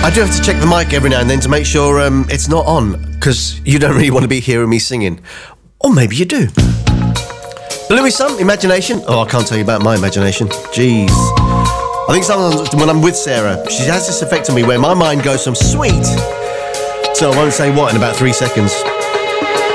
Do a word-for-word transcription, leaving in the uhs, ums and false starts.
I do have to check the mic every now and then to make sure um, it's not on, because you don't really want to be hearing me singing. Or maybe you do. Louis Sun, Imagination. Oh, I can't tell you about my imagination. Jeez. I think sometimes when I'm with Sarah, she has this effect on me where my mind goes from sweet to I won't say what in about three seconds.